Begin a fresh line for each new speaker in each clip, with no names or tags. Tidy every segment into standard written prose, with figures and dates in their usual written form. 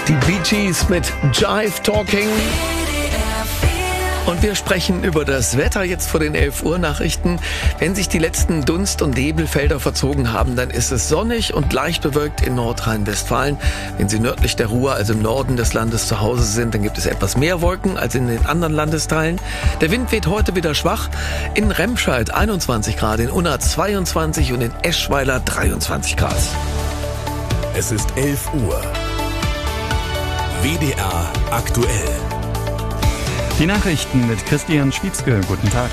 Die Bee Gees mit Jive Talking. Und wir sprechen über das Wetter jetzt vor den 11 Uhr Nachrichten. Wenn sich die letzten Dunst- und Nebelfelder verzogen haben, dann ist es sonnig und leicht bewölkt in Nordrhein-Westfalen. Wenn Sie nördlich der Ruhr, also im Norden des Landes zu Hause sind, dann gibt es etwas mehr Wolken als in den anderen Landesteilen. Der Wind weht heute wieder schwach. In Remscheid 21 Grad, in Unna 22 und in Eschweiler 23 Grad.
Es ist 11 Uhr. WDR aktuell.
Die Nachrichten mit Christian Schwietzke. Guten Tag.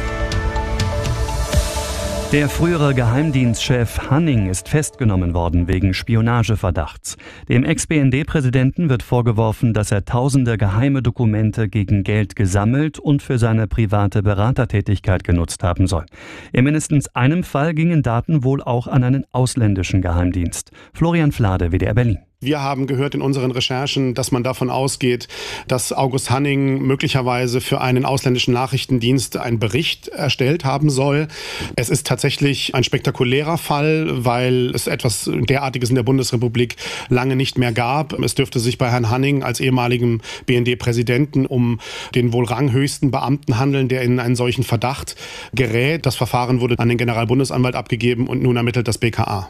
Der frühere Geheimdienstchef Hanning ist festgenommen worden wegen Spionageverdachts. Dem Ex-BND-Präsidenten wird vorgeworfen, dass er tausende geheime Dokumente gegen Geld gesammelt und für seine private Beratertätigkeit genutzt haben soll. In mindestens einem Fall gingen Daten wohl auch an einen ausländischen Geheimdienst. Florian Flade, WDR Berlin.
Wir haben gehört in unseren Recherchen, dass man davon ausgeht, dass August Hanning möglicherweise für einen ausländischen Nachrichtendienst einen Bericht erstellt haben soll. Es ist tatsächlich ein spektakulärer Fall, weil es etwas derartiges in der Bundesrepublik lange nicht mehr gab. Es dürfte sich bei Herrn Hanning als ehemaligem BND-Präsidenten um den wohl ranghöchsten Beamten handeln, der in einen solchen Verdacht gerät. Das Verfahren wurde an den Generalbundesanwalt abgegeben und nun ermittelt das BKA.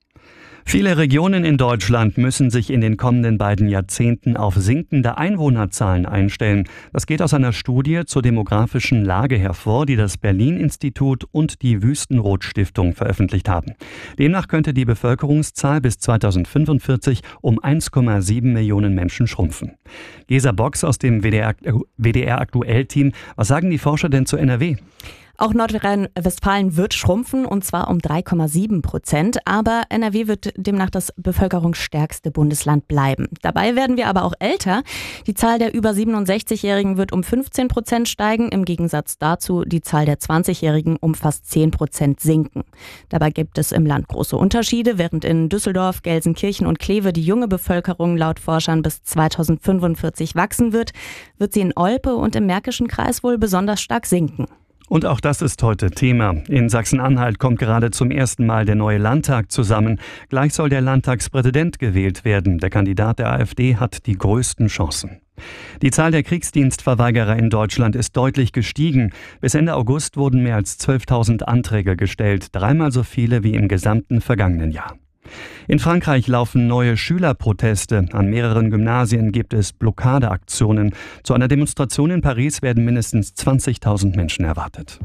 Viele Regionen in Deutschland müssen sich in den kommenden beiden Jahrzehnten auf sinkende Einwohnerzahlen einstellen. Das geht aus einer Studie zur demografischen Lage hervor, die das Berlin-Institut und die Wüstenrot-Stiftung veröffentlicht haben. Demnach könnte die Bevölkerungszahl bis 2045 um 1,7 Millionen Menschen schrumpfen. Gesa Box aus dem WDR-Aktuell-Team. Was sagen die Forscher denn zu NRW?
Auch Nordrhein-Westfalen wird schrumpfen, und zwar um 3,7%. Aber NRW wird demnach das bevölkerungsstärkste Bundesland bleiben. Dabei werden wir aber auch älter. Die Zahl der über 67-Jährigen wird um 15% steigen. Im Gegensatz dazu die Zahl der 20-Jährigen um fast 10% sinken. Dabei gibt es im Land große Unterschiede. Während in Düsseldorf, Gelsenkirchen und Kleve die junge Bevölkerung laut Forschern bis 2045 wachsen wird, wird sie in Olpe und im Märkischen Kreis wohl besonders stark sinken.
Und auch das ist heute Thema. In Sachsen-Anhalt kommt gerade zum ersten Mal der neue Landtag zusammen. Gleich soll der Landtagspräsident gewählt werden. Der Kandidat der AfD hat die größten Chancen. Die Zahl der Kriegsdienstverweigerer in Deutschland ist deutlich gestiegen. Bis Ende August wurden mehr als 12.000 Anträge gestellt, dreimal so viele wie im gesamten vergangenen Jahr. In Frankreich laufen neue Schülerproteste. An mehreren Gymnasien gibt es Blockadeaktionen. Zu einer Demonstration in Paris werden mindestens 20.000 Menschen erwartet.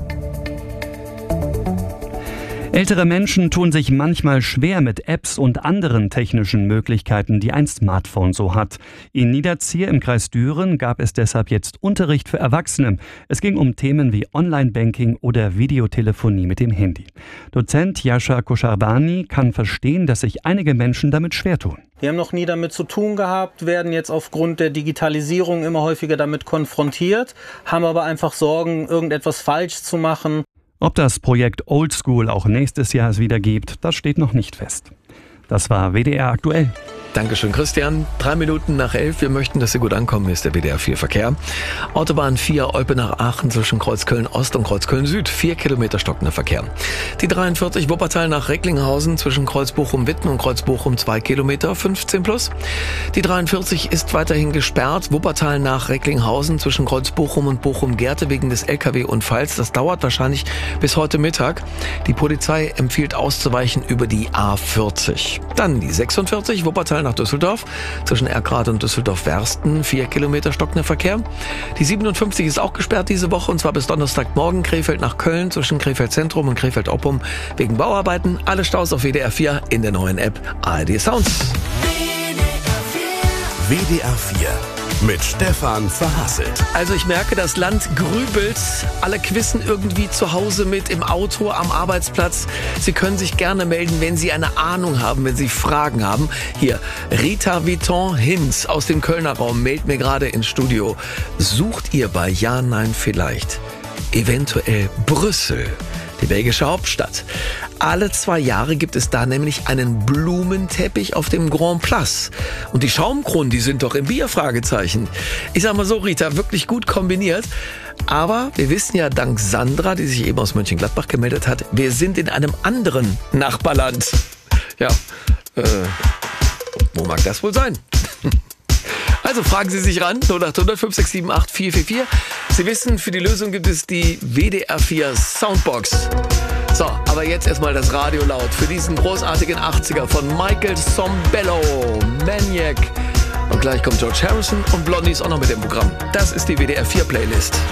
Ältere Menschen tun sich manchmal schwer mit Apps und anderen technischen Möglichkeiten, die ein Smartphone so hat. In Niederzier im Kreis Düren gab es deshalb jetzt Unterricht für Erwachsene. Es ging um Themen wie Online-Banking oder Videotelefonie mit dem Handy. Dozent Yasha Kosharbani kann verstehen, dass sich einige Menschen damit schwer tun.
Die haben noch nie damit zu tun gehabt, werden jetzt aufgrund der Digitalisierung immer häufiger damit konfrontiert, haben aber einfach Sorgen, irgendetwas falsch zu machen.
Ob das Projekt Oldschool auch nächstes Jahr wieder gibt, das steht noch nicht fest. Das war WDR aktuell.
Dankeschön, Christian. 3 Minuten nach 11. Wir möchten, dass Sie gut ankommen. Hier ist der WDR 4 Verkehr. Autobahn 4 Olpe nach Aachen zwischen Kreuzköln Ost und Kreuzköln Süd. 4 Kilometer stockender Verkehr. Die 43 Wuppertal nach Recklinghausen zwischen Kreuzbochum-Witten und Kreuzbochum 2 Kilometer, 15 plus. Die 43 ist weiterhin gesperrt. Wuppertal nach Recklinghausen zwischen Kreuzbochum und Bochum-Gerte wegen des LKW-Unfalls. Das dauert wahrscheinlich bis heute Mittag. Die Polizei empfiehlt auszuweichen über die A40. Dann die 46 Wuppertal nach Düsseldorf, zwischen Erkrath und Düsseldorf-Wersten, 4 Kilometer stockender Verkehr. Die 57 ist auch gesperrt diese Woche, und zwar bis Donnerstagmorgen. Krefeld nach Köln, zwischen Krefeld Zentrum und Krefeld Oppum wegen Bauarbeiten. Alle Staus auf WDR 4 in der neuen App ARD Sounds.
WDR 4 mit Stefan Verhasselt.
Also ich merke, das Land grübelt. Alle quissen irgendwie zu Hause mit, im Auto, am Arbeitsplatz. Sie können sich gerne melden, wenn Sie eine Ahnung haben, wenn Sie Fragen haben. Hier, Rita Viton-Hinz aus dem Kölner Raum meldet mir gerade ins Studio. Sucht ihr bei Ja, Nein, Vielleicht eventuell Brüssel? Die belgische Hauptstadt. Alle 2 Jahre gibt es da nämlich einen Blumenteppich auf dem Grand Place. Und die Schaumkronen, die sind doch im Bier, Fragezeichen. Ich sag mal so, Rita, wirklich gut kombiniert. Aber wir wissen ja dank Sandra, die sich eben aus Mönchengladbach gemeldet hat, wir sind in einem anderen Nachbarland. Ja, wo mag das wohl sein? Also fragen Sie sich ran, 0800 5678 444. Sie wissen, für die Lösung gibt es die WDR 4 Soundbox. So, aber jetzt erstmal das Radio laut für diesen großartigen 80er von Michael Sombello, Maniac. Und gleich kommt George Harrison und Blondie ist auch noch mit dem Programm. Das ist die WDR 4 Playlist.